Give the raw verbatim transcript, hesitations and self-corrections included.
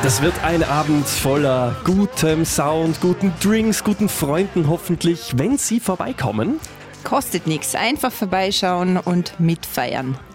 Das wird ein Abend voller gutem Sound, guten Drinks, guten Freunden hoffentlich, wenn Sie vorbeikommen. Kostet nichts, einfach vorbeischauen und mitfeiern.